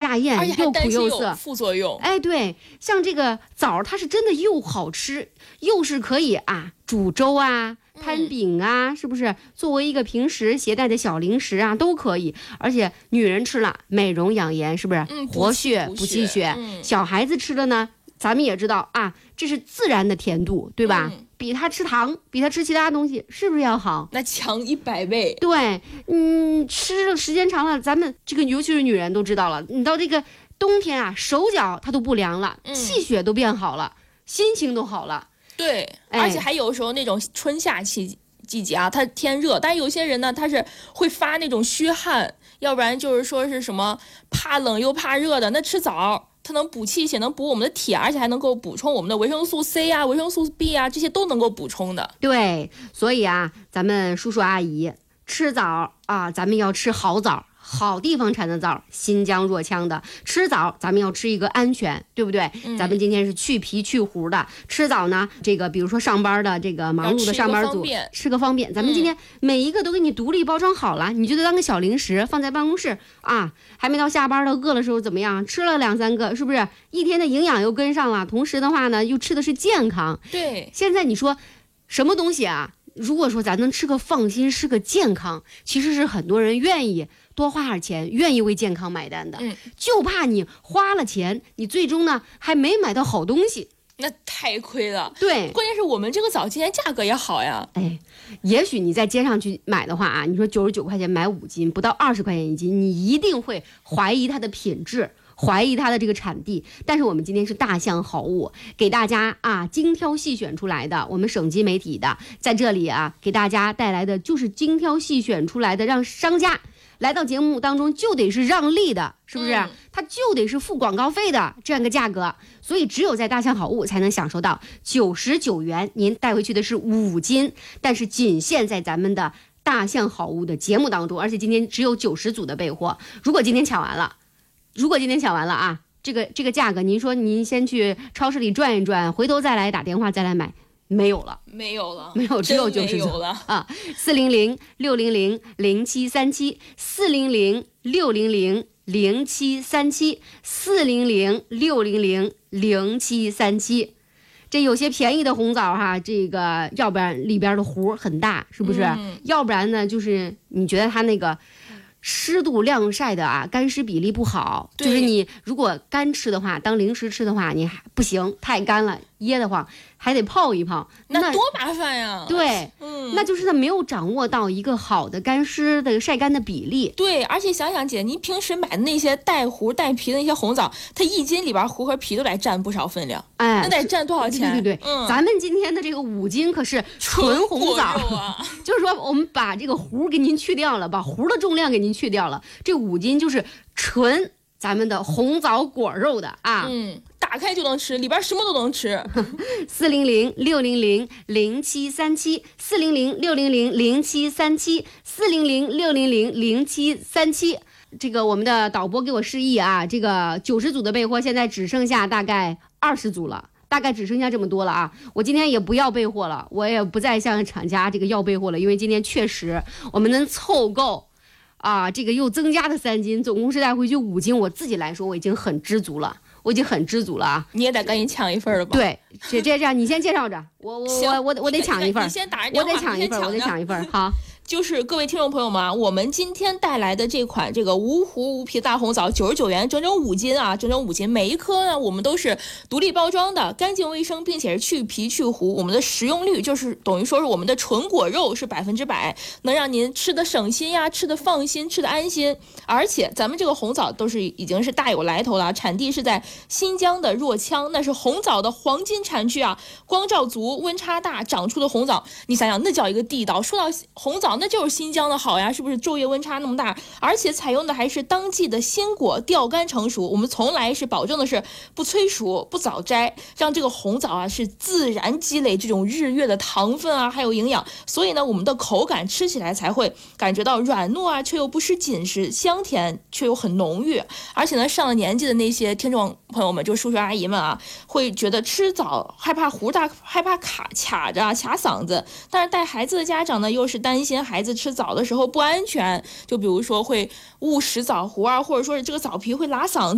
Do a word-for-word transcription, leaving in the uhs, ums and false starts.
下咽，又苦又涩， 副作用。 哎，对，像这个枣，它是真的又好吃，又是可以啊煮粥啊、摊饼啊，嗯、是不是？作为一个平时携带的小零食啊，都可以。而且女人吃了美容养颜，是不是？ 嗯、 活血补气血。 嗯、 小孩子吃了呢，咱们也知道啊，这是自然的甜度，对吧？嗯，比他吃糖，比他吃其他东西，是不是要好？ 那强一百倍。 对，嗯，吃了时间长了，咱们这个尤其是女人都知道了，你到这个冬天啊，手脚它都不凉了， 嗯、 气血都变好了，心情都好了。 对， 哎、 而且还有时候那种春夏季季节啊，它天热，但有些人呢，他是会发那种虚汗，要不然就是说是什么怕冷又怕热的，那吃枣。它能补气血，能补我们的铁，而且还能够补充我们的维生素 C 啊、维生素 B 啊，这些都能够补充的。 对，所以啊，咱们叔叔阿姨吃枣啊，咱们要吃好枣，好地方产的枣，新疆若羌的。吃枣咱们要吃一个安全，对不对？嗯、咱们今天是去皮去核的。吃枣呢，这个比如说上班的这个忙碌的上班族， 吃, 吃个方便。咱们今天每一个都给你独立包装好了，嗯、你就当个小零食放在办公室啊。还没到下班的饿的时候怎么样？吃了两三个，是不是一天的营养又跟上了？同时的话呢，又吃的是健康。 对， 现在你说什么东西啊？如果说咱能吃个放心，吃个健康，其实是很多人愿意多花点钱，愿意为健康买单的。 嗯， 就怕你花了钱，你最终呢还没买到好东西。 那太亏了。 对， 关键是我们这个枣今天价格也好呀。 哎，也许你在街上去买的话啊，你说九十九块钱买五斤，不到二十块钱一斤，你一定会怀疑它的品质，怀疑它的这个产地。但是我们今天是大象好物，给大家啊精挑细选出来的，我们省级媒体的在这里啊给大家带来的就是精挑细选出来的，让商家来到节目当中就得是让利的，是不是？嗯、它就得是付广告费的这样一个价格，所以只有在大象好物才能享受到九十九元，您带回去的是五斤，但是仅限在咱们的大象好物的节目当中，而且今天只有九十组的备货，如果今天抢完了，如果今天抢完了啊，这个这个价格，您说您先去超市里转一转，回头再来打电话再来买。没有了， 没有了， 没有，只有九十九了啊！四零零六零零零七三七，四零零六零零零七三七，四零零六零零零七三七。这有些便宜的红枣哈，这个要不然里边的核很大，是不是？嗯、要不然呢，就是你觉得它那个湿度晾晒的啊，干湿比例不好，就是你如果干吃的话，当零食吃的话，你还不行，太干了，噎得慌。还得泡一泡， 那多麻烦呀！ 对，嗯，那就是他没有掌握到一个好的干湿的晒干的比例。 对，而且想想姐，你平时买的那些带核带皮的那些红枣，它一斤里边核和皮都得占不少分量， 哎， 那得占多少钱？ 对对对，嗯，咱们今天的这个五斤可是纯红枣啊， 就是说我们把这个核给您去掉了，把核的重量给您去掉了，这五斤就是纯咱们的红枣果肉的啊， 嗯。打开就能吃，里边什么都能吃。 四零零六零零零七三七，四零零六零零零七三七，四零零六零零零七三七。这个我们的导播给我示意啊，这个九十组的备货现在只剩下大概二十组了，大概只剩下这么多了啊。我今天也不要备货了，我也不再向厂家这个要备货了，因为今天确实我们能凑够。啊，这个又增加的三斤，总共是带回去五斤。我自己来说，我已经很知足了，我已经很知足了啊！ 你也得赶紧抢一份了吧？ 对，这这样，你先介绍着，我我我我我得抢一份， 你先打着电话， 我得抢一份，我得抢一份，好。 就是各位听众朋友们啊，我们今天带来的这款这个无核无皮大红枣，九十九元，整整五斤啊，整整五斤。每一颗呢，我们都是独立包装的，干净卫生，并且是去皮去核。我们的食用率就是等于说是我们的纯果肉是百分之百，能让您吃的省心呀，吃的放心，吃的安心。而且咱们这个红枣都是已经是大有来头了，产地是在新疆的若羌，那是红枣的黄金产区啊，光照足，温差大，长出的红枣，你想想那叫一个地道。说到红枣，那就是新疆的好呀，是不是？昼夜温差那么大，而且采用的还是当季的鲜果吊干成熟，我们从来是保证的是不催熟不早摘，让这个红枣啊是自然积累这种日月的糖分啊，还有营养，所以呢我们的口感吃起来才会感觉到软糯啊，却又不失紧实，香甜却又很浓郁。而且呢上了年纪的那些听众朋友们，就叔叔阿姨们啊，会觉得吃枣害怕核大，害怕卡卡着卡嗓子，但是带孩子的家长呢又是担心孩子吃枣的时候不安全，就比如说会误食枣核啊，或者说是这个枣皮会拉嗓子。